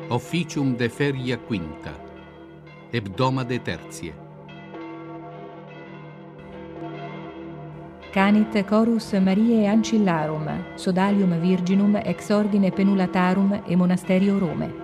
officium de feria quinta, hebdomade tertie. Canit chorus Mariae Ancillarum, sodalium virginum ex ordine penulatarum e monasterio Rome.